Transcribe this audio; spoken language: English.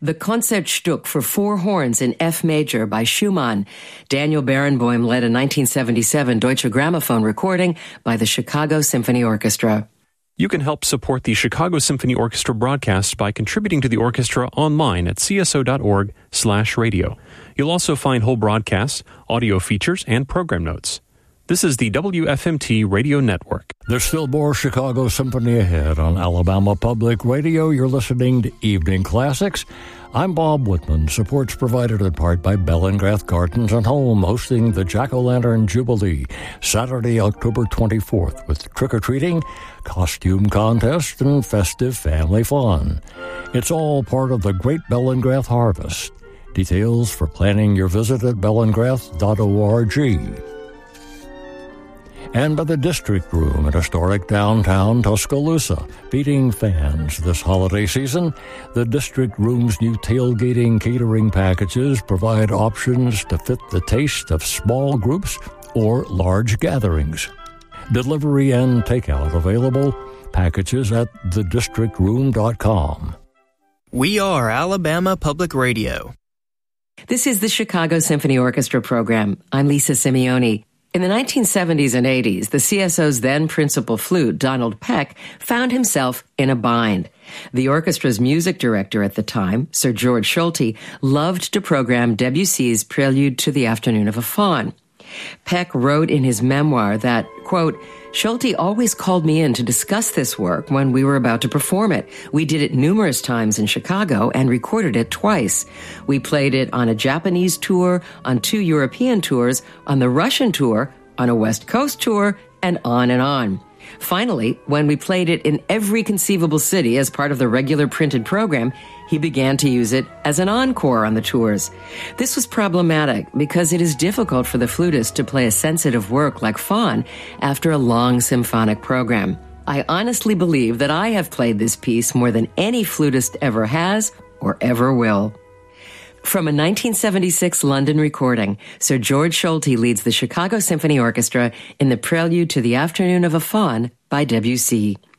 The Konzertstück for four horns in F major by Schumann. Daniel Barenboim led a 1977 Deutsche Grammophon recording by the Chicago Symphony Orchestra. You can help support the Chicago Symphony Orchestra broadcast by contributing to the orchestra online at cso.org/radio. You'll also find whole broadcasts, audio features, and program notes. This is the WFMT Radio Network. There's still more Chicago Symphony ahead on Alabama Public Radio. You're listening to Evening Classics. I'm Bob Whitman. Support's provided in part by Bellingrath Gardens and Home, hosting the Jack-O-Lantern Jubilee, Saturday, October 24th, with trick-or-treating, costume contest, and festive family fun. It's all part of the Great Bellingrath Harvest. Details for planning your visit at bellingrath.org. And by the District Room at historic downtown Tuscaloosa, feeding fans this holiday season. The District Room's new tailgating catering packages provide options to fit the taste of small groups or large gatherings. Delivery and takeout available. Packages at thedistrictroom.com. We are Alabama Public Radio. This is the Chicago Symphony Orchestra program. I'm Lisa Simeone. In the 1970s and 80s, the CSO's then principal flute, Donald Peck, found himself in a bind. The orchestra's music director at the time, Sir George Solti, loved to program Debussy's Prelude to the Afternoon of a Faun. Peck wrote in his memoir that, quote, Solti always called me in to discuss this work when we were about to perform it. We did it numerous times in Chicago and recorded it twice. We played it on a Japanese tour, on 2 European tours, on the Russian tour, on a West Coast tour, and on and on. Finally, when we played it in every conceivable city as part of the regular printed program, he began to use it as an encore on the tours. This was problematic because it is difficult for the flutist to play a sensitive work like Faun after a long symphonic program. I honestly believe that I have played this piece more than any flutist ever has or ever will. From a 1976 London recording, Sir George Solti leads the Chicago Symphony Orchestra in the Prelude to the Afternoon of a Faun by Debussy.